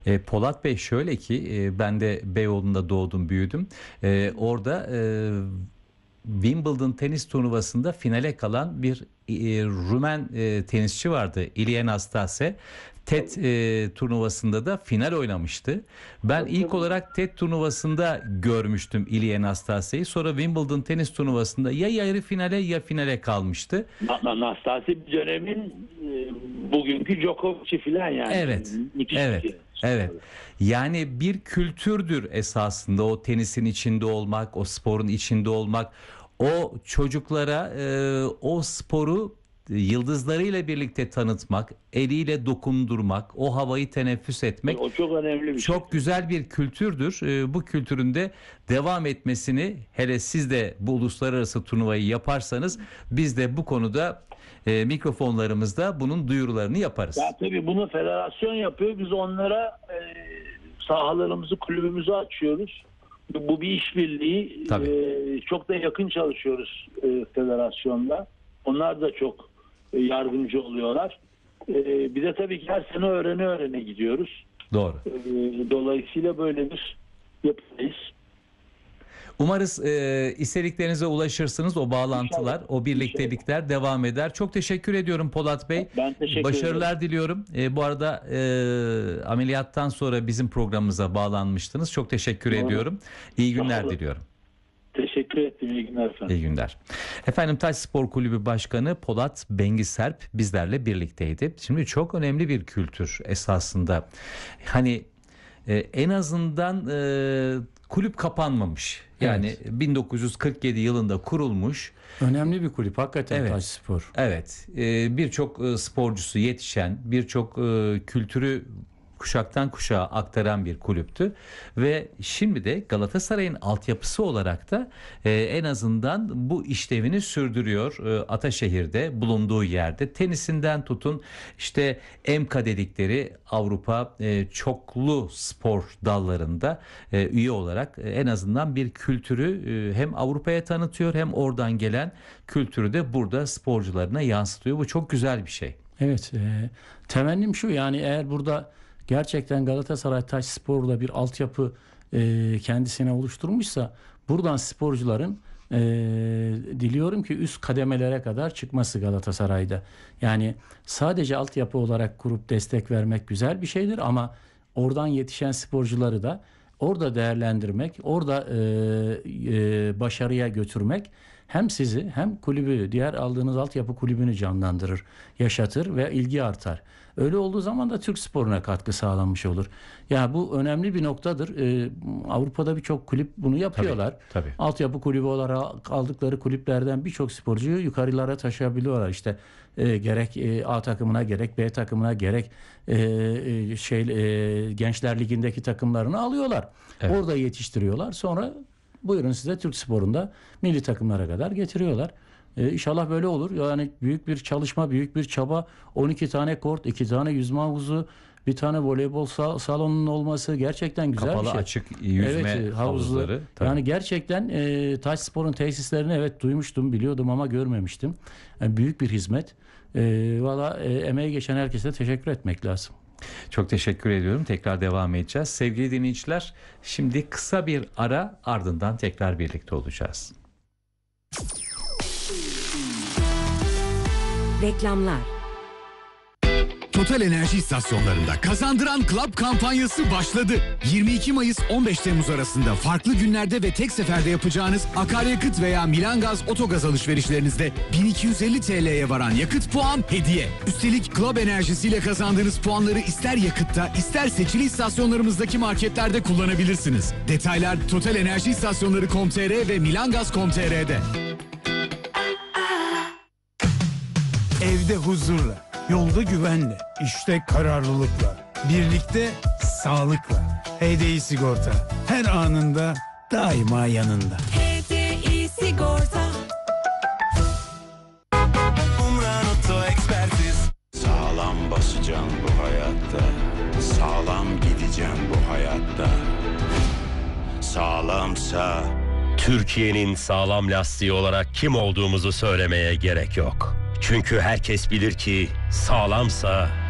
Polat Bey, şöyle ki ben de Beyoğlu'nda doğdum büyüdüm. Orada Wimbledon tenis turnuvasında finale kalan bir Rumen tenisçi vardı, Ilie Nastase. TED Tabii, turnuvasında da final oynamıştı. Ben tabii, ilk tabii. olarak TED turnuvasında görmüştüm Ilie Nastase'yi. Sonra Wimbledon tenis turnuvasında ya yarı finale ya finale kalmıştı. Nastase bir dönemin bugünkü Djokovic'i falan yani. Evet, Müthiş bir evet, şey. evet. Yani bir kültürdür esasında o tenisin içinde olmak, o sporun içinde olmak. O çocuklara o sporu yıldızlarıyla birlikte tanıtmak, eliyle dokundurmak, o havayı teneffüs etmek O çok önemli bir şey. çok güzel bir kültürdür. Bu kültürün de devam etmesini, hele siz de bu uluslararası turnuvayı yaparsanız, biz de bu konuda mikrofonlarımızda bunun duyurularını yaparız. Ya tabii bunu federasyon yapıyor. Biz onlara sahalarımızı, kulübümüzü açıyoruz. Bu bir işbirliği. Tabii. Çok da yakın çalışıyoruz federasyonla. Onlar da çok yardımcı oluyorlar. Bir de tabii ki her sene öğrene gidiyoruz. Doğru. Dolayısıyla böyle bir yapıdayız. Umarız istediklerinize ulaşırsınız. O bağlantılar, İnşallah. o birliktelikler devam eder. Çok teşekkür ediyorum Polat Bey. Ben teşekkür Başarılar ederim. diliyorum. Bu arada ameliyattan sonra bizim programımıza bağlanmıştınız. Çok teşekkür Doğru. ediyorum. İyi Sağ günler olun. diliyorum. Teşekkür ettim. İyi günler efendim. İyi günler. Efendim, Taş Spor Kulübü Başkanı Polat Bengiserp bizlerle birlikteydi. Şimdi çok önemli bir kültür esasında. Hani en azından kulüp kapanmamış. Yani Evet. 1947 yılında kurulmuş. Önemli bir kulüp hakikaten Evet. Taşspor. Evet, birçok sporcusu yetişen, birçok kültürü kuşaktan kuşağa aktaran bir kulüptü ve şimdi de Galatasaray'ın altyapısı olarak da en azından bu işlevini sürdürüyor. Ataşehir'de bulunduğu yerde tenisinden tutun, işte EMKA dedikleri Avrupa çoklu spor dallarında üye olarak en azından bir kültürü hem Avrupa'ya tanıtıyor, hem oradan gelen kültürü de burada sporcularına yansıtıyor. Bu çok güzel bir şey. Evet, temennim şu, yani eğer burada gerçekten Galatasaray Taşspor'la bir altyapı kendisine oluşturmuşsa, buradan sporcuların diliyorum ki üst kademelere kadar çıkması Galatasaray'da. Yani sadece altyapı olarak kurup destek vermek güzel bir şeydir ama oradan yetişen sporcuları da orada değerlendirmek, orada başarıya götürmek hem sizi hem kulübü, diğer aldığınız altyapı kulübünü canlandırır, yaşatır ve ilgi artar. Öyle olduğu zaman da Türk sporuna katkı sağlanmış olur. Ya bu önemli bir noktadır. Avrupa'da birçok kulüp bunu yapıyorlar. Tabii. Altyapı kulübü olarak aldıkları kulüplerden birçok sporcuyu yukarılara taşıyabiliyorlar. İşte gerek A takımına, gerek B takımına, gerek Gençler Ligi'ndeki takımlarını alıyorlar. Evet. Orada yetiştiriyorlar. Sonra buyurun size Türk sporunda milli takımlara kadar getiriyorlar. İnşallah böyle olur. Yani büyük bir çalışma, büyük bir çaba. 12 tane kort, 2 tane yüzme havuzu, bir tane voleybol salonunun olması gerçekten güzel Kapalı bir şey. açık yüzme Evet, havuzları. Tabii. Yani gerçekten Taşspor'un tesislerini evet duymuştum, biliyordum ama görmemiştim. Yani büyük bir hizmet. Valla emeği geçen herkese teşekkür etmek lazım. Çok teşekkür ediyorum. Tekrar devam edeceğiz. Sevgili dinleyiciler, şimdi kısa bir ara, ardından tekrar birlikte olacağız. Reklamlar. Total Enerji istasyonlarında Kazandıran Club kampanyası başladı. 22 Mayıs 15 Temmuz arasında farklı günlerde ve tek seferde yapacağınız akaryakıt veya Milangaz otogaz alışverişlerinizde 1250 TL'ye varan yakıt puan hediye. Üstelik Club enerjisiyle kazandığınız puanları ister yakıtta, ister seçili istasyonlarımızdaki marketlerde kullanabilirsiniz. Detaylar Total Enerji istasyonları.com.tr ve milangaz.com.tr'de. Evde huzurla, yolda güvenle, işte kararlılıkla, birlikte sağlıkla. HDI Sigorta her anında daima yanında. HDI Sigorta. Umran Oto Ekspertiz. Sağlam basacağım bu hayatta. Sağlam gideceğim bu hayatta. Sağlamsa Türkiye'nin sağlam lastiği olarak kim olduğumuzu söylemeye gerek yok. Çünkü herkes bilir ki sağlamsa